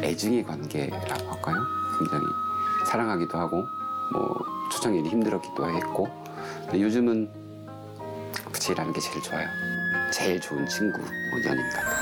애증의 관계라고 할까요? 굉장히 사랑하기도 하고 뭐 초창기에 힘들었기도 했고, 근데 요즘은 부채라는 게 제일 좋아요. 제일 좋은 친구, 연인 같아요.